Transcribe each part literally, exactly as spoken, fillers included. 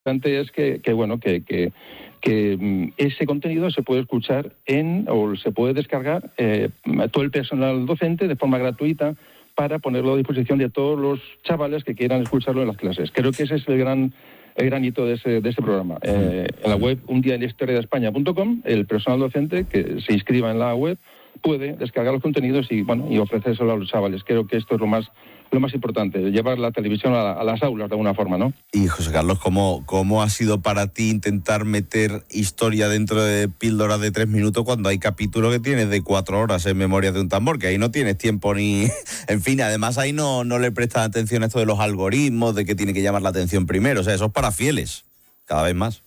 importante es que, que bueno, que, que, que ese contenido se puede escuchar en, o se puede descargar eh, todo el personal docente de forma gratuita para ponerlo a disposición de todos los chavales que quieran escucharlo en las clases. Creo que ese es el gran... el gran hito de ese, de ese programa. Eh, en la web un día en la historia de España punto com, el personal docente que se inscriba en la web puede descargar los contenidos y bueno y ofrecérselo a los chavales. Creo que esto es lo más lo más importante, llevar la televisión a, a las aulas de alguna forma, ¿no? Y José Carlos, ¿cómo, cómo ha sido para ti intentar meter historia dentro de píldoras de tres minutos cuando hay capítulos que tienes de cuatro horas en Memoria de un tambor, que ahí no tienes tiempo ni... En fin, además ahí no, no le prestas atención a esto de los algoritmos, de que tiene que llamar la atención primero, o sea, eso es para fieles, cada vez más.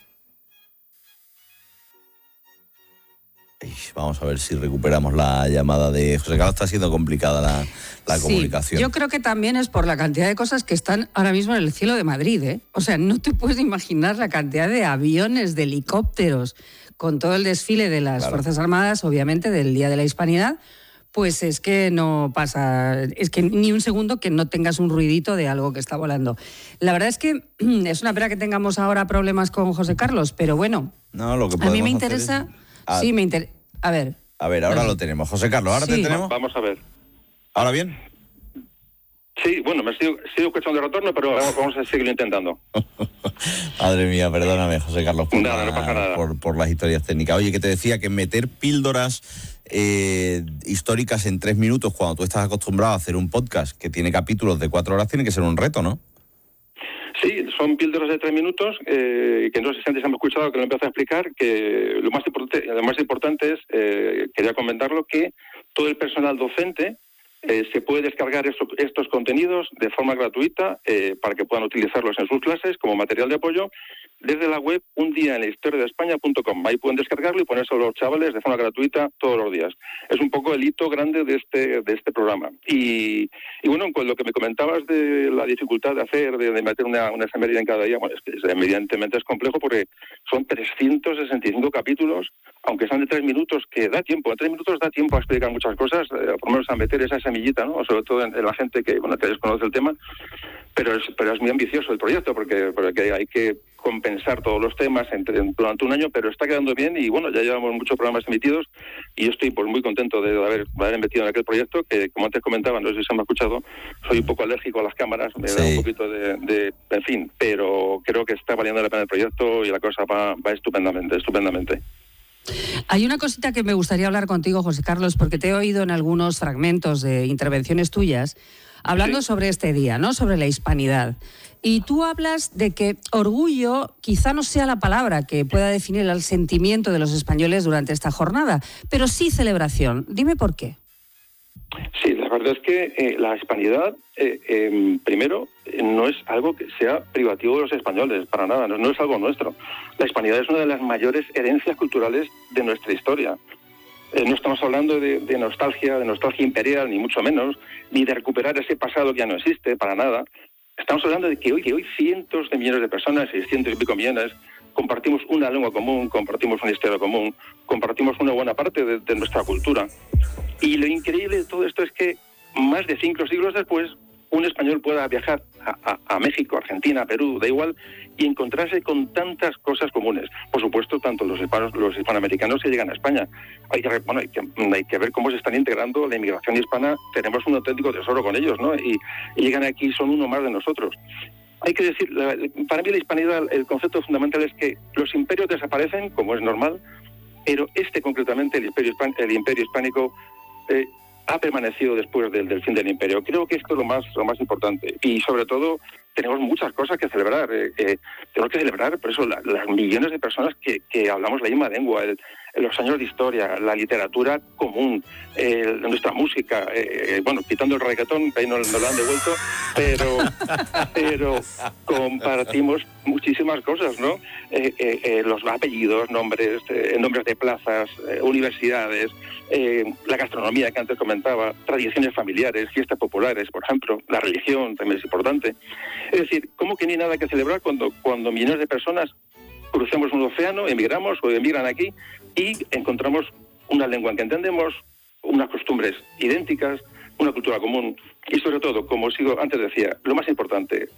Vamos a ver si recuperamos la llamada de José Carlos. Está siendo complicada la, la sí, comunicación. Yo creo que también es por la cantidad de cosas que están ahora mismo en el cielo de Madrid, ¿eh? O sea, no te puedes imaginar la cantidad de aviones, de helicópteros, con todo el desfile de las claro. Fuerzas Armadas, obviamente, del Día de la Hispanidad. Pues es que no pasa, es que ni un segundo que no tengas un ruidito de algo que está volando. La verdad es que es una pena que tengamos ahora problemas con José Carlos, pero bueno, no, lo que a mí me interesa... Es... Sí, me interesa... A ver. A ver, ahora no. lo tenemos. José Carlos, ¿ahora sí. te tenemos? Vamos a ver. ¿Ahora bien? Sí, bueno, me sigo, sigo cuestión de retorno, pero vamos a seguirlo intentando. Madre mía, perdóname, José Carlos, por, nada, la, no pasa nada. Por, por las historias técnicas. Oye, que te decía que meter píldoras eh, históricas en tres minutos cuando tú estás acostumbrado a hacer un podcast que tiene capítulos de cuatro horas tiene que ser un reto, ¿no? Sí, son píldoras de tres minutos, eh, que no sé si antes han escuchado que lo empecé a explicar, que lo más importante, lo más importante es, eh, quería comentarlo, que todo el personal docente eh, se puede descargar estos, estos contenidos de forma gratuita eh, para que puedan utilizarlos en sus clases como material de apoyo desde la web un día en la historia de España punto com. Ahí pueden descargarlo y ponérselo a los chavales de forma gratuita todos los días. Es un poco el hito grande de este de este programa. Y, y bueno, con lo que me comentabas de la dificultad de hacer, de, de meter una, una efeméride en cada día, bueno, es que evidentemente es complejo porque son trescientos sesenta y cinco capítulos, aunque sean de tres minutos, que da tiempo. En tres minutos da tiempo a explicar muchas cosas, eh, por lo menos a meter esa semillita, ¿no? Sobre todo en, en la gente que, bueno, que desconoce el tema. Pero es, pero es muy ambicioso el proyecto porque, porque hay que compensar todos los temas entre, durante un año, pero está quedando bien y bueno, ya llevamos muchos programas emitidos y yo estoy pues muy contento de haber, de haber metido en aquel proyecto que, como antes comentaba, no sé si se me ha escuchado, soy un poco alérgico a las cámaras, me sí. da un poquito de, de, en fin, pero creo que está valiendo la pena el proyecto y la cosa va, va estupendamente, estupendamente. Hay una cosita que me gustaría hablar contigo, José Carlos, porque te he oído en algunos fragmentos de intervenciones tuyas hablando sí. sobre este día, ¿no? Sobre la hispanidad. Y tú hablas de que orgullo quizá no sea la palabra que pueda definir el sentimiento de los españoles durante esta jornada, pero sí celebración. Dime por qué. Sí, la verdad es que eh, la hispanidad, eh, eh, primero, eh, no es algo que sea privativo de los españoles, para nada, no, no es algo nuestro. La hispanidad es una de las mayores herencias culturales de nuestra historia. Eh, no estamos hablando de, de nostalgia, de nostalgia imperial, ni mucho menos, ni de recuperar ese pasado que ya no existe, para nada. Estamos hablando de que hoy, que hoy cientos de millones de personas, seiscientos y pico millones, compartimos una lengua común, compartimos una historia común, compartimos una buena parte de, de nuestra cultura. Y lo increíble de todo esto es que más de cinco siglos después, un español pueda viajar a, a, a México, Argentina, Perú, da igual, y encontrarse con tantas cosas comunes. Por supuesto, tanto los hispanos, los hispanoamericanos que llegan a España. Hay que, bueno, hay que, hay que ver cómo se están integrando la inmigración hispana. Tenemos un auténtico tesoro con ellos, ¿no? Y, y llegan aquí, son uno más de nosotros. Hay que decir, la, para mí la hispanidad, el concepto fundamental es que los imperios desaparecen, como es normal, pero este concretamente, el imperio, hispan, el imperio hispánico, eh, ha permanecido después del, del fin del imperio. Creo que esto es lo más, lo más importante. Y sobre todo, tenemos muchas cosas que celebrar. Eh, eh, tenemos que celebrar, por eso, la, las millones de personas que, que hablamos la misma lengua, el, los años de historia, la literatura común, eh, nuestra música, eh, bueno, quitando el reggaetón, que ahí no, no lo han devuelto, pero, pero compartimos muchísimas cosas, ¿no? Eh, eh, eh, los apellidos, nombres, eh, nombres de plazas, eh, universidades, eh, la gastronomía que antes comentaba, tradiciones familiares, fiestas populares, por ejemplo, la religión también es importante. Es decir, ¿cómo que ni hay nada que celebrar cuando, cuando millones de personas crucemos un océano, emigramos o emigran aquí y encontramos una lengua que entendemos, unas costumbres idénticas, una cultura común y sobre todo, como sigo antes decía, lo más importante,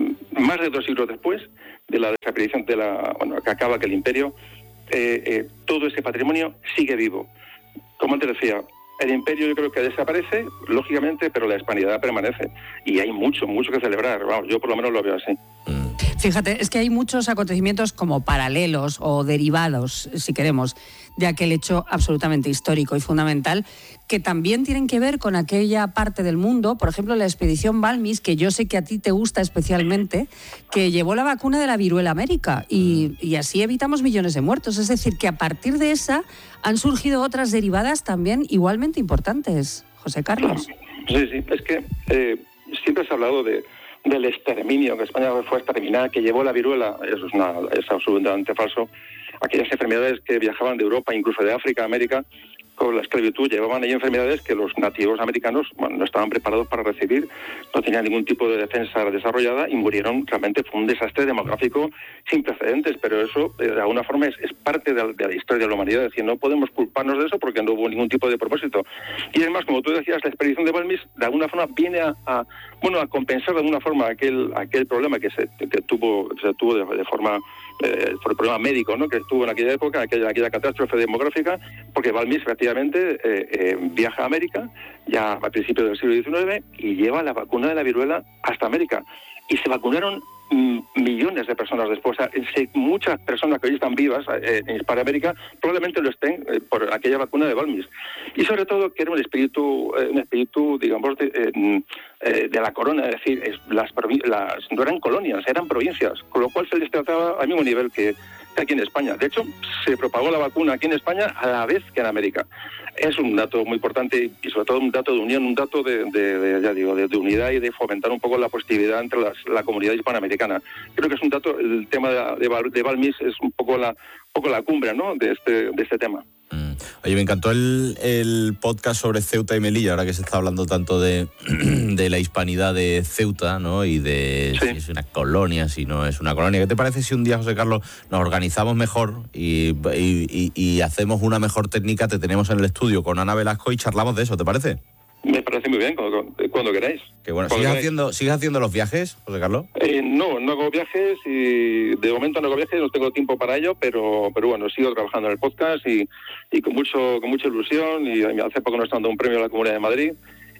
más de dos siglos después de la desaparición de la, bueno, que acaba que el imperio, eh, eh, todo ese patrimonio sigue vivo. Como antes decía, el imperio yo creo que desaparece, lógicamente, pero la hispanidad permanece. Y hay mucho, mucho que celebrar. Vamos, yo por lo menos lo veo así. Fíjate, es que hay muchos acontecimientos como paralelos o derivados, si queremos, de aquel hecho absolutamente histórico y fundamental, que también tienen que ver con aquella parte del mundo, por ejemplo, la expedición Balmis, que yo sé que a ti te gusta especialmente, que llevó la vacuna de la viruela a América y, y así evitamos millones de muertos. Es decir, que a partir de esa han surgido otras derivadas también igualmente importantes. José Carlos. Sí, sí, es que eh, siempre se ha hablado de del exterminio, que España fue exterminada, que llevó la viruela. Eso es, una, es absolutamente falso. Aquellas enfermedades que viajaban de Europa, incluso de África a América, con la esclavitud, llevaban ahí enfermedades que los nativos americanos, bueno, no estaban preparados para recibir, no tenían ningún tipo de defensa desarrollada y murieron. Realmente fue un desastre demográfico sin precedentes, pero eso de alguna forma es, es parte de, de la historia de la humanidad. Es decir, no podemos culparnos de eso porque no hubo ningún tipo de propósito. Y además, como tú decías, la expedición de Balmis de alguna forma viene a, a bueno a compensar de alguna forma aquel aquel problema que se que tuvo se tuvo de, de forma eh, por el problema médico, ¿no?, que estuvo en aquella época, aquella aquella catástrofe demográfica, porque Balmis efectivamente eh, eh, viaja a América ya a principios del siglo diecinueve y lleva la vacuna de la viruela hasta América. Y se vacunaron mm, millones de personas después. O sea, se, muchas personas que hoy están vivas eh, en Hispanoamérica probablemente lo estén eh, por aquella vacuna de Balmis. Y sobre todo que era un espíritu, eh, un espíritu, digamos, de, eh, eh, de la corona, es decir, es, las, las no eran colonias, eran provincias, con lo cual se les trataba al mismo nivel que aquí en España. De hecho, se propagó la vacuna aquí en España a la vez que en América. Es un dato muy importante y sobre todo un dato de unión, un dato de, de, de ya digo, de, de unidad y de fomentar un poco la positividad entre las, la comunidad hispanoamericana. Creo que es un dato, el tema de, de, de Balmis es un poco la, un poco la cumbre, ¿no?, de este, de este tema. Mm. Oye, me encantó el, el podcast sobre Ceuta y Melilla, ahora que se está hablando tanto de, de la hispanidad de Ceuta, ¿no?, y de sí. si es una colonia, si no es una colonia. ¿Qué te parece si un día, José Carlos, nos organizamos mejor y, y, y, y hacemos una mejor técnica? Te tenemos en el estudio con Ana Velasco y charlamos de eso, ¿te parece? Me parece muy bien, cuando, cuando queráis. Qué bueno. ¿Sigues haciendo, ¿Sigues haciendo los viajes, José Carlos? Eh, no, no hago viajes y de momento no hago viajes, no tengo tiempo para ello, pero pero bueno, sigo trabajando en el podcast y, y con mucho con mucha ilusión. Y hace poco nos están dando un premio a la Comunidad de Madrid.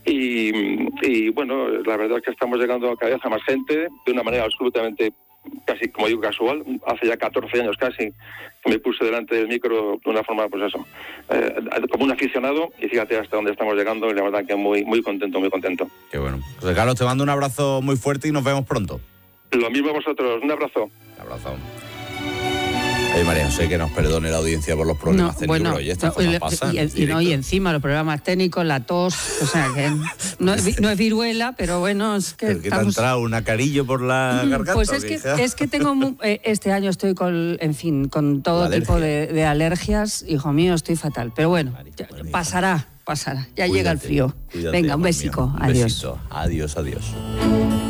Y, y bueno, la verdad es que estamos llegando cada vez a más gente de una manera absolutamente, casi como digo, casual. Hace ya catorce años casi que me puse delante del micro de una forma, pues eso, eh, como un aficionado, y fíjate hasta dónde estamos llegando y la verdad que muy muy contento, muy contento. Qué bueno. José Carlos, te mando un abrazo muy fuerte y nos vemos pronto. Lo mismo a vosotros, un abrazo. Un abrazo. Ay, María José, que nos perdone la audiencia por los problemas no, técnicos. Bueno, Oye, estas no, cosas y, pasan. Y, y, no, y encima los problemas técnicos, la tos, o sea, que no, es, no es viruela, pero bueno, es que... ¿Pero que estamos... te ha entrado un acarillo por la garganta? Pues es que, es que tengo... Este año estoy con, en fin, con todo tipo de, de alergias. Hijo mío, estoy fatal. Pero bueno, Marita, ya, pasará, pasará. Ya cuídate, llega el frío. Cuídate, venga, un besico. Mío, un adiós. Besito. Adiós, adiós.